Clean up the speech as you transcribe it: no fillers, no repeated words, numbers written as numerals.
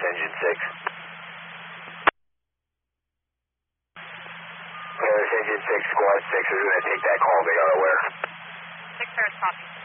Engine 6. Paris Engine 6, Squad 6, we're going to take that call, they are aware. 6 Paris, copy.